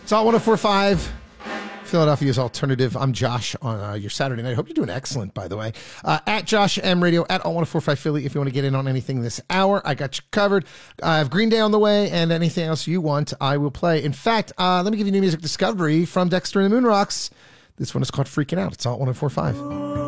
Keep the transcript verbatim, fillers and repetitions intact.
It's all one oh four point five. Philadelphia's Alternative. I'm Josh on uh, your Saturday night. I hope you're doing excellent, by the way. Uh, at Josh M Radio, at all one oh four point five Philly, if you want to get in on anything this hour, I got you covered. I have Green Day on the way, and anything else you want, I will play. In fact, uh, let me give you new music discovery from Dexter and the Moon Rocks. This one is called Freaking Out. It's all one oh four point five.